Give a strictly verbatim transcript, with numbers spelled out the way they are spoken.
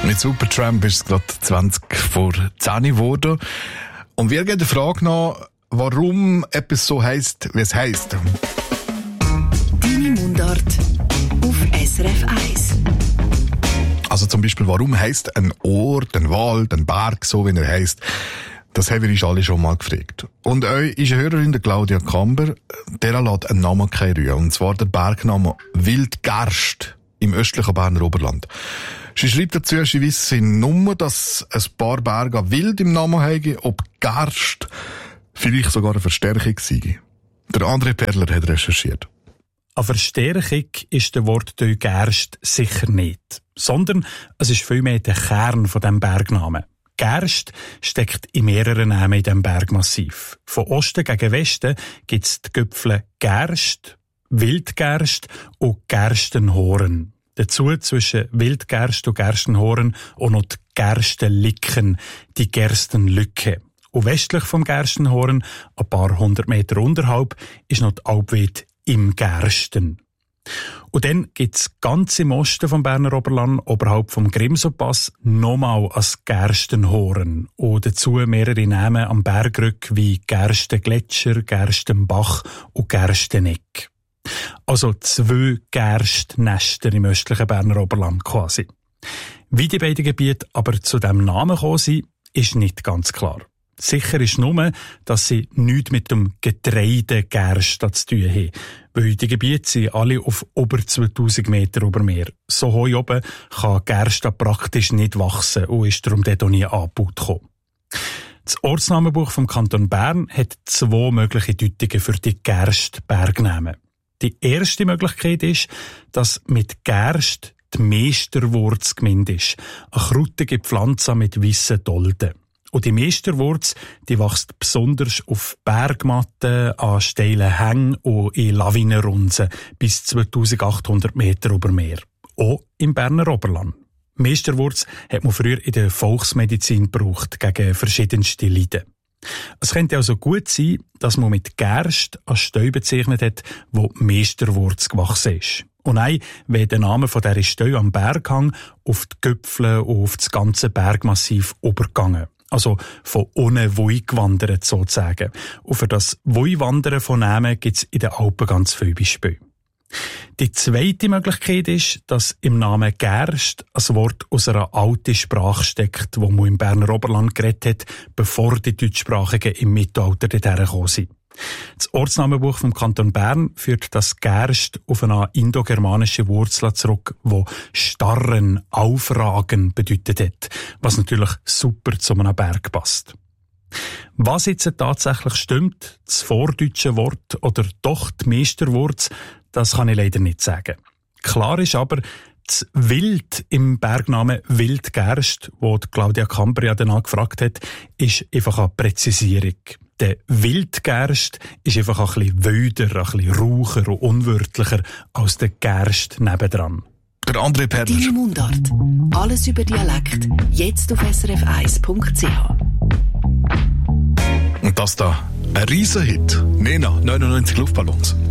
Mit Supertramp ist es gerade zwanzig vor zehn geworden. Und wir gehen der Frage nach, warum etwas so heisst, wie es heisst. Deine Mundart auf S R F eins. Also zum Beispiel, warum heisst ein Ort, ein Wald, ein Berg so, wie er heisst? Das haben wir uns alle schon mal gefragt. Und euch ist eine Hörerin, der Claudia Kamber, der lässt einen Namen rühren. Und zwar der Bergname Wildgerst im östlichen Berner Oberland. Sie schreibt dazu, sie wisse nur, dass ein paar Berge wild im Namen haben, ob Gerst vielleicht sogar eine Verstärkung sei. Der André Perler hat recherchiert. Eine Verstärkung ist der Wortteil Gerst sicher nicht, sondern es ist vielmehr der Kern von dem Bergnamen. Gerst steckt in mehreren Namen in diesem Bergmassiv. Von Osten gegen Westen gibt es die Gipfel Gerst, Wildgerst und Gerstenhoren. Dazu zwischen Wildgerst und Gerstenhoren auch noch die Gerstenlicken, die Gerstenlücke. Und westlich vom Gerstenhoren, ein paar hundert Meter unterhalb, ist noch die Alpweide im Gersten. Und dann gibt's ganz im Osten vom Berner Oberland, oberhalb vom Grimselpass, nochmal ein Gerstenhoren. Und dazu mehrere Namen am Bergrück wie Gerstengletscher, Gerstenbach und Gersteneck. Also zwei Gerstnester im östlichen Berner Oberland quasi. Wie die beiden Gebiete aber zu diesem Namen gekommen sind, ist nicht ganz klar. Sicher ist nur, dass sie nichts mit dem Getreide Gerst zu tun haben, weil die Gebiete sind alle auf über zweitausend Meter über Meer. So hoch oben kann Gerst praktisch nicht wachsen und ist darum dort auch nie angebaut gekommen. Das Ortsnamenbuch vom Kanton Bern hat zwei mögliche Deutungen für die Gerst-Bergnamen. Die erste Möglichkeit ist, dass mit Gerst die Meesterwurz gemeint ist, eine krautige Pflanze mit weissen Dolden. Und die Meesterwurz, die wächst besonders auf Bergmatten, an steilen Hängen und in Lawinenrunzen bis zweitausendachthundert Meter über Meer. Auch im Berner Oberland. Meesterwurz hat man früher in der Volksmedizin gebraucht, gegen verschiedenste Leiden. Es könnte also gut sein, dass man mit Gerst einen Steu bezeichnet hat, wo Meesterwurz gewachsen ist. Und nein, wenn der Name von dieser Steu am Berghang auf die Gipfel und auf das ganze Bergmassiv übergegangen. Also von ohne Wui gewandert sozusagen. Und für das Wui-Wandern von Namen gibt es in den Alpen ganz viele Beispiele. Die zweite Möglichkeit ist, dass im Namen Gerst ein Wort aus einer alten Sprache steckt, wo man im Berner Oberland geredet hat, bevor die Deutschsprachigen im Mittelalter dorthin gekommen sind. Das Ortsnamenbuch vom Kanton Bern führt das Gerst auf eine indogermanische Wurzel zurück, wo starren, aufragen bedeutet hat, was natürlich super zu einem Berg passt. Was jetzt tatsächlich stimmt, das vordeutsche Wort oder doch die Meesterwurz, das kann ich leider nicht sagen. Klar ist aber, das Wild im Bergnamen Wildgerst, wo Claudia Kamber ja danach gefragt hat, ist einfach eine Präzisierung. Der Wildgerst ist einfach ein bisschen wilder, ein bisschen raucher und unwörtlicher als der Gerst nebendran. Der André Perler. Deine Mundart. Alles über Dialekt. Jetzt auf S R F eins Punkt C H. Und das da, ein Riesenhit. Nena, neunundneunzig Luftballons.